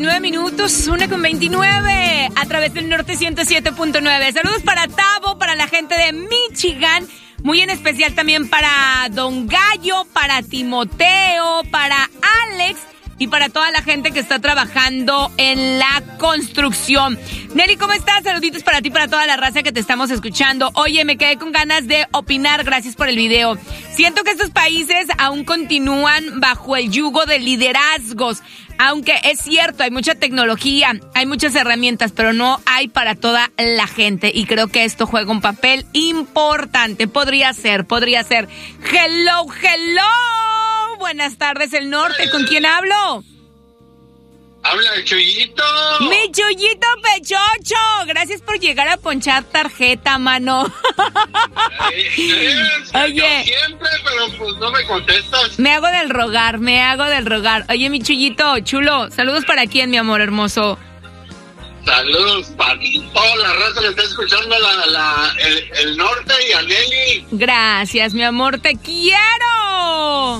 29 minutos, 1:29, a través del Norte 107.9. Saludos para Tavo, para la gente de Michigan, muy en especial también para Don Gallo, para Timoteo, para Alex y para toda la gente que está trabajando en la construcción. Nelly, ¿cómo estás? Saluditos para ti, para toda la raza que te estamos escuchando. Oye, me quedé con ganas de opinar, gracias por el video. Siento que estos países aún continúan bajo el yugo de liderazgos. Aunque es cierto, hay mucha tecnología, hay muchas herramientas, pero no hay para toda la gente. Y creo que esto juega un papel importante. Podría ser. Hello. Buenas tardes, el norte. ¿Con quién hablo? Habla el Chuyito. Mi Chuyito Pechocho. Gracias por llegar a ponchar tarjeta, mano. Oye. Siempre, pero pues no me contestas. Me hago del rogar. Oye, mi Chuyito, chulo. Saludos para quién, mi amor hermoso. Saludos para toda la raza que está escuchando el norte y a Nelly. Gracias, mi amor, te quiero.